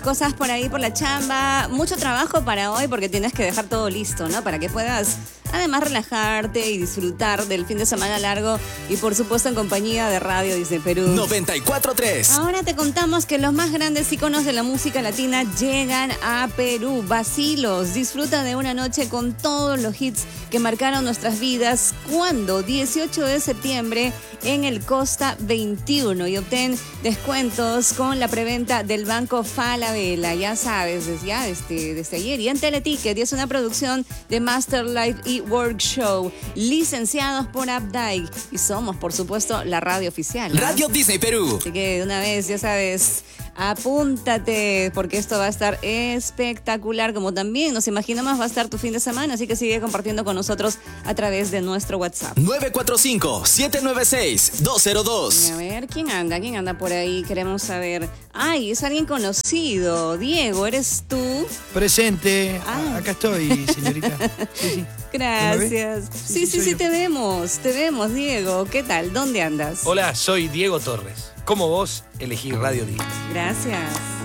cosas por ahí, por la chamba. Mucho trabajo para hoy porque tienes que dejar todo listo, ¿no? Para que puedas además relajarte y disfrutar del fin de semana largo y por supuesto en compañía de Radio Disney Perú 94.3. Ahora te contamos que los más grandes íconos de la música latina llegan a Perú. Vacilos, disfruta de una noche con todos los hits que marcaron nuestras vidas. ¿Cuándo? 18 de septiembre en el Costa 21 y obtén descuentos con la preventa del Banco Falabella. Ya sabes, desde ayer y en Teleticket. Y es una producción de Master Live y Workshow, licenciados por Updike. Y somos, por supuesto, la radio oficial, ¿no? Radio Disney Perú. Así que de una vez, ya sabes, apúntate, porque esto va a estar espectacular, como también nos imaginamos va a estar tu fin de semana, así que sigue compartiendo con nosotros a través de nuestro WhatsApp. 945-796-202. A ver, ¿quién anda por ahí? Queremos saber. Ay, es alguien conocido. Diego, ¿eres tú? Presente. Ah. Acá estoy, señorita. Sí. Gracias. Sí, soy yo. te vemos, Diego. ¿Qué tal? ¿Dónde andas? Hola, soy Diego Torres. Como vos, elegí Radio Disney. Gracias.